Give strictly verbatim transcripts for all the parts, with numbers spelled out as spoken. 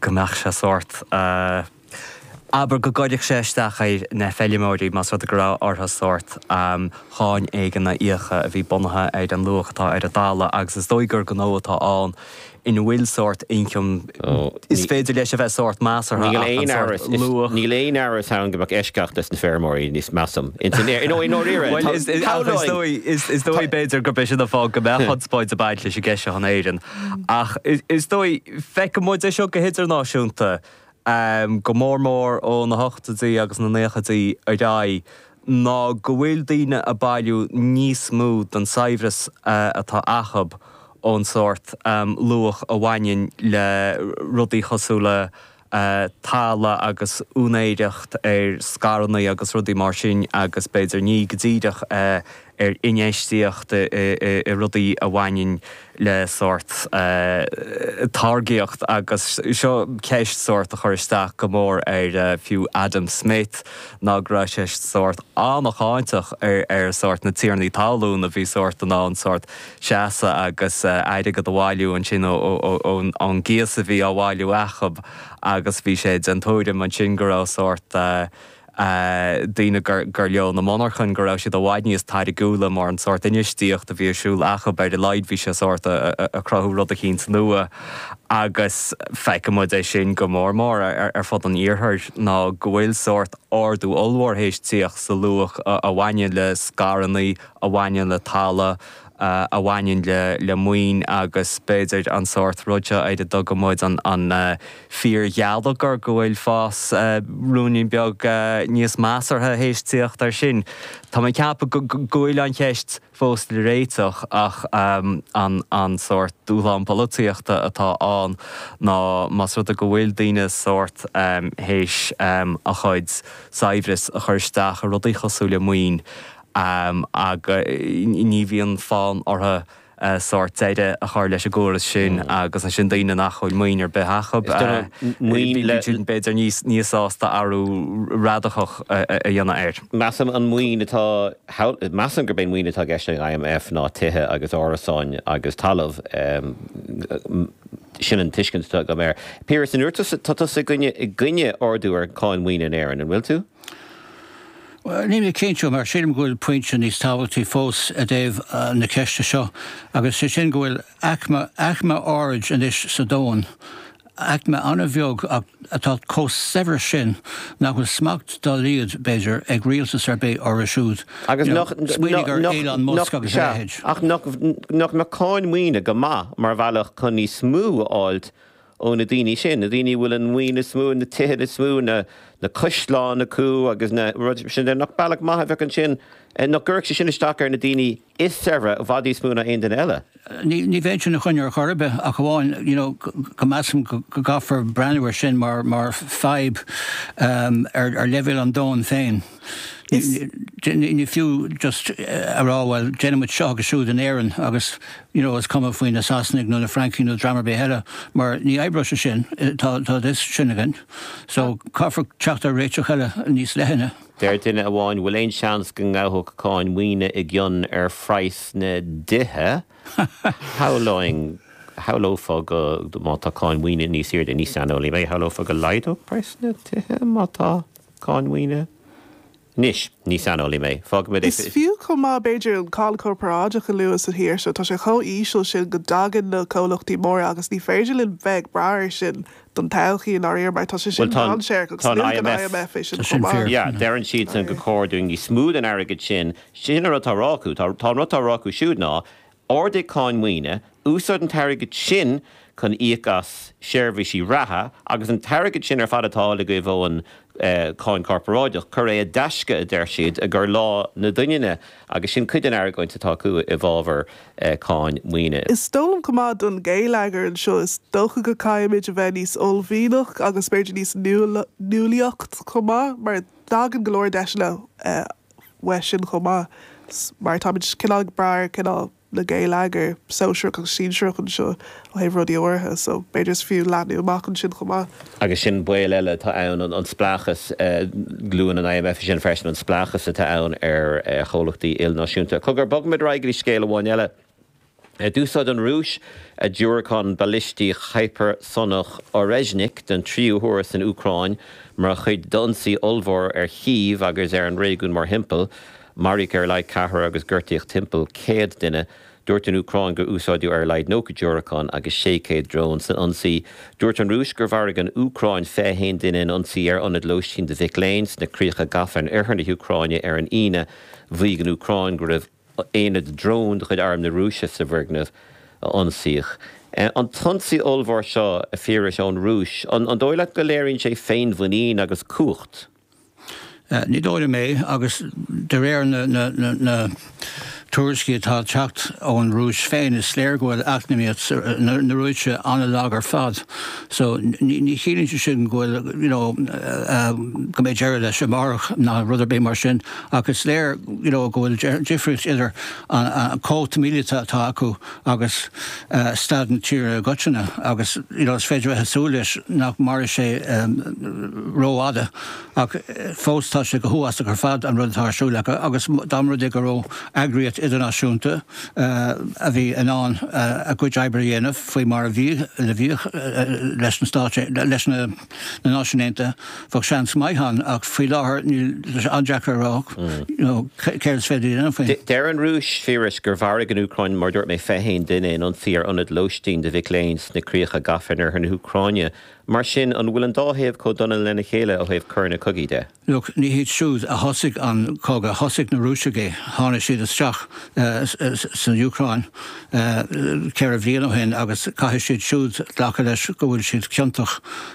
gomach se sort aber go goideach séisteach na fellimóí mas wat gra ortha sort um, cháin éigen na íocha a bhí bunathe ag an luachatá ar a dála agus is dóigur go nóatá an in bhfuil sort income oh, is féidir leis a bheith sort másar Ní léon áras hang goach eisceach na fermóí níos massam. Is dói beidir go bis a fá go bheith hotspóid a baid leis a geise an éidir. Ach is dói feic go móid é seo go hitar náisiúnta Um, go mór mór ó na hochtatí agus na néchatí ar dai ná go bhfuil daoine a bailú níos smúd an saibhras uh, atá achab ón sort um, luach a bhainin le rudaí chosúla uh, tála agus únéideacht ar scarnaí agus rudaí mar sin agus beidir ní godíideach uh, ar inéistíocht i rudaí a bhainin le sort uh, targaíocht agus seo ceist sort a chuirteach go mór ar uh, fiú Adam Smith ná gra sé sort annachchaintach ar ar sort na tíarnaí talún a bhí sort an an sort seasa agus uh, aidir go bhhailú an sin an gías a bhí á bhhailú achab agus bhí sé dentóidim an sin go sort uh, Uh, Dína gur leon na monarchan go raibh siad a bhaid níos tair gúla mar an sort inistíocht a bhí siúil acha beir de leid bhí sé sort a crothú rud a cíns nua agus feice mu é sin go mór mór ar fod an íorthir ná go bhfuil sort ordú olmhórthééis tíoch sa luach a bhaine le scaranaí a bhaine le tala Uh, a bhainin le, le muoin agus beidir an sort ruide éidir do go móid an, an uh, fíor ghealdagar go bhfuil fás uh, rúnin beag uh, níos másartha hééis tíocht ar sin. Tá mé ceappa go bhfuil an cheist fós le réiteach ach um, an, an sort dúlán políochta atá an ná mas rud a go bhfuil daoine sort um, hééis um, a chuid saibhras a chuirteach a rudaí chosúla muoin. Um, ag uh, ní bhíon fáin ortha uh, sort éide a chuir leis a ggóras sin mm. agus a sin daoine nach chuil muoin ar bethachab muoin beidir níos níosásta arú radachach a dhéanana air. Massam an muoin atá massam gur ben muoin atá gceiste I M F ná tithe agus árasáin agus talamh um, sin an tuiscint go méir. Píras an úirtas tá sa gcuine ordú ar cáin muoin an éireann an bhfuil tú? Ní mé céintú mar sin gohfuil pointse níos tábhailtí fós a déobh na ceiste seo, agus sé sin gohfuil achma áid an is sa dóin. Achma anna bheog atá cós sever sin nach bhfuil smacht dá líad beidir ag rialtas ar bé ar a siúd. Agus nach Elon Musk agus éid. Ach nach na cáin muoine go maith mar bhealach chun ní smú áilt ó na daoine sin, na daoine bhfuil an muoine smú na tithe na smú na na cosláán na cú agus na sin de nach bailach maith bheith an sin nach ggurc sé sin isteach ar na daoine is serve a bhadí smúna aon den eile. Ní bhéid sin na chuine ar chorbe a goháin go measam go gafar breanúir sin mar mar feib um, ar, ar level an dóin féin. Ní fiú just ará bhfuil déanaid seo agus siúd an éireann agus is cuma faoin na Sasnig nó na Frankie nó dramar bé heile mar ní eibro se sin tá is sin agin. So caafar teachtar réiteach heile níos leithine. Déir duine a bháin bhfuil éon seans go ngáthach cáin muoine i gcionn ar phrais na dithe. Howlóing howlófa go má tá cáin muoine níos iad níos anolí mé howlófa go leidó phrais na dithe má tá cáin muoine. Nis, níos anolí mé. Is fiú chum má beidir an cáil corporáideach a luas a hir so tá sé cho ísisiil sin go dagan na cólachtaí mór agus ní féidir linn bheith brair sin don tauchaí an áir mar tá sé sin an séir go I M F é sin chumá. Ja, dearan siad san go cóirúing ní smúd an airgid sin, sin ar atá rácu, tá rutá rácu siúd ná, ordaigh cáin muoine, úsard an targad sin chun íochas seirbhísí ratha, agus an targad sin ar fad atá le go bhóin Uh, cáin corporáideach chur é a deisce a deir siad a gur lá na duine agus sin chuidan air goin tá acu i bhábhar uh, cáin muoine. Is stólam cumá don géileagar an seo is dócha go caiimiid a bheith níos olmhíach agus beidir níos nuaíocht chumá mar dagan golóir deisna uh, we sin chumá mar táid cinál brair cinál na géileagar sóisiir agus síseach an seo ó héh rudí ortha so beidir fiú leanú amach an sin chumá. Agus sin buil eile tá ann an splachas glúan an I M F sin fersin an splachas atá ann ar cholachtaí ilnáisiúnta. Cogur bog mid raigrí scéile bháin eile Dúsad an rúis a dúracán ballistí hypersonach orezhnik den tríú thuras in Ucráin mar chuid donsaí olmhór ar chíomh agus ar an réigiún mar himpel, maríc ar leid cethir agus gurtaíocht timpeall céad duine dúirt an Ucráin gur úsáidú ar leid nócha dúracán agus sé céad drón san ionsaí. Dúirt an rúis gur bharg an Ucráin féhéin duine in ionsaí ar ionad lóistín de Vic Lanes na críocha gafan arthair na Ucráine ar an ine bhí an Ucráin gur raibh éad drón chud arm na rúise sa bhirgnamh ionsaíoch. An tonsaí olmhór seo a fíris an rúis, an dóile go léironn sé féin bhaín agus cuacht. Ní dóide mé agus de réir na tuairiscí atá teacht ón rúis féin is sléir gohfuil achnamíocht na rúise anna lágar fad. So ní chéann sin gohfuil go méid deire leis marach ná rud bé mar sin, agus sléir gohfuil difriúcht idir an cóta mílítá tá acu agus stadan tíre goteanna agus is féidir bheith súlis nach mar sé róáda ach fóstá sé go thuasta gur fad an rud tásúla agus damrad go ró agriíocht idirnáisiúnta a bhí anán a go daibre dhéanamh faoi mar a bhí le bhíoch leis na státe leis na náisiúnta fog seans maithan ach faoi láthair leis andeachar rách céir féidir dhéanamh faoi. Deir an rúis fíris gur bharg an Ucráin mar dúirt mé féhéin duine an tíar ionad lóistín de Vic Lanes na críocha gafan ar an Ucráine. Mar sin an bhfuil an dáhéamh có donna lena chéile ó thaobh chur na cogaí de. Look, ní hiad siúd a thosaigh an cóga, thosaigh na rúisegé, tháinig siad isteach san Ucráin ceir a bhíon ó hin agus caithfidh siad siúd lecha leis go bhfuil siad ceantach.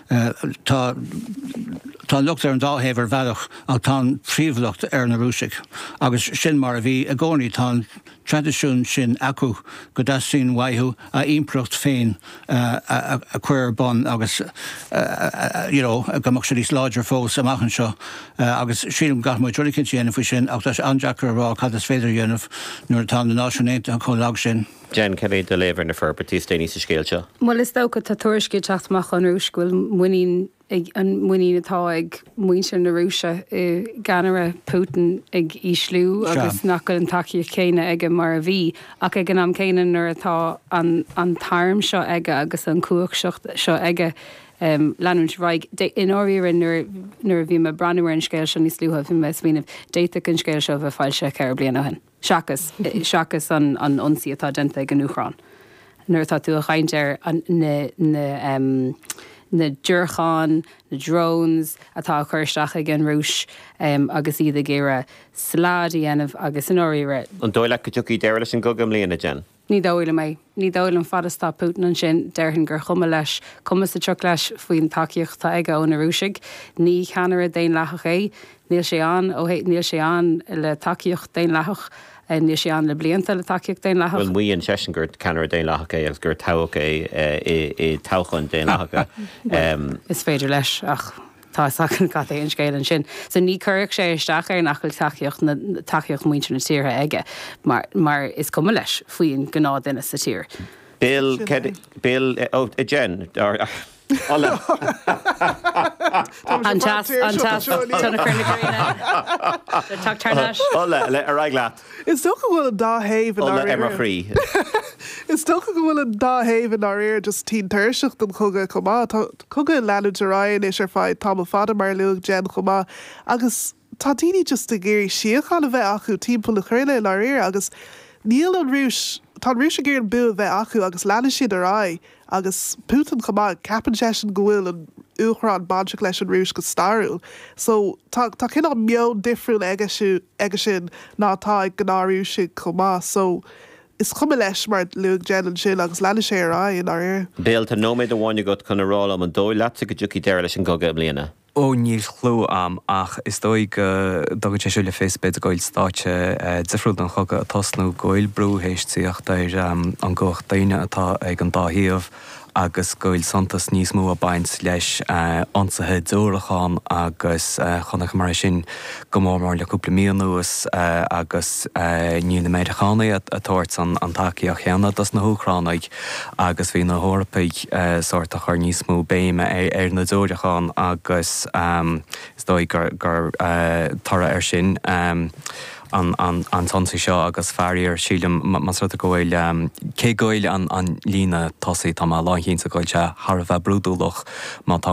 Tá lucht ar an dáhéamh ar bhealach ach tá príomhlucht ar na rúiseigh. Agus sin mar a bhí a gcónaí tá tradiisiún sin acu go dasaín waithú a improcht féin a chuir bon agus gomach sé lís láidir fós amachchan seo agus sílim gath mu dúircinn sin faoi sin ach leis andeachar rá cad is féidir dhéanamh nuair atá na náisiúnta an chomh sin. Jen, can I deliver in the Furberty Stany Scalcha? Well, it's though that Torski Chachtmach on Rushquil winning and winning a tag, Winston Narusha, Ganara, Putin, Eg Ishlu, Agus Knuckle and Taki Kane, Egg Maravi, Akaganam Kane and Nurata on on Tarm Shaw Egg, Agus and Cook Shaw Egg. Um, Lanunch Reich in Orier and Nervima Branwer and Scale is Luha from Meswin data can scale show of a file check Arablianahan. Shakas, Shakas on on Unsiata Gente Ganukron. Nurtha to a Hinder and ne um the Jurchan, the drones, atá chuirsteach again Rúis, um, agus iad a ggéire sládí anamh agus an Orier. An dóile go tuí deir leis an gogam líana Jen. Ní dóile mé, ní dóil an fadastá Putin an sin deirhin gur chuma leis, cumas sa tuach leis faoin takeíocht tá aige ón na rúisig, ní cheanara daon lethach é, níl sé an ó níl sé an le takeíocht daon lethach, níl sé an le blianta le takeíocht daon lethach. Well, mí an sesin gur ceanara daon lethach é agus gur táhacha é i táchan daon lethecha. Is féidir leis ach tá sachan cat é an scéil an sin. So ní chuirh sé isteach ar nachil takeíocht na takeíocht muinte na tíre aige, mar mar is cuma leis faoin gná duine sa tír. Bill, Bill, oh, Jen, or... Ola. Antas, antas, tuna crna carina. Tuck tarnash. Ola, le aragla. It's still go an dá haven Ola our Emma ear. Free. It's still go an dá haven our ear just teen tershach den coga coma. Coga lanu Ryan is er fight Tom Fada mar Luke Jen coma. Agus Tadini just a geri shiach on a vet achu team pull the in our ear. Agus Neil and Roosh Tá rúis gur an bu bheith acu agus leanna siad ar ai agus Putin chumá capan sesin go bhfuil an uachran banseach leis an rúis go starúil. So tá cinná meon difriúil aige sin ná tá ag gnáú si chumá. So is chuma leis mar luúg Jen an sin agus leanna sé ar ai in ar air. Béal tá nóméid a bháinne got chuna rá am an dóil leatsa go dúci deir leis an goga am líana. Ó níl chlú am ach is dóig dogan sé siúla féspéid a gáil státe difriúil an chugad a tosnú gáil brú héistíocht ar an gcóch daine atá ag an dáthíomh agus gáil santas níos mú a baint leis ansathe dúrachán agus chunach mar sin go mór mar le cúpla míon nuas agus níl na méidechánaí atáirt an takeí a cheanna das na húchránaig agus bhí na hórpaig sort a chuir níos mú béime ar na dúrachán agus is dóigh gur tara ar sin an tonsaí seo agus fearir sílim mas ru gohfuil cé goil an lína tosaí tá láhín sa goil se Har bheith brúdúlach má tá